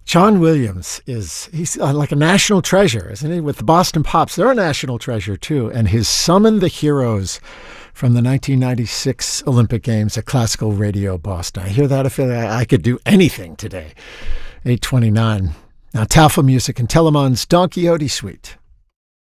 John Williams he's like a national treasure, isn't he? With the Boston Pops, they're a national treasure too. And his Summon the Heroes from the 1996 Olympic Games at Classical Radio Boston. I hear that, I feel like I could do anything today. 8:29. Now Tafel Music and Telemann's Don Quixote Suite.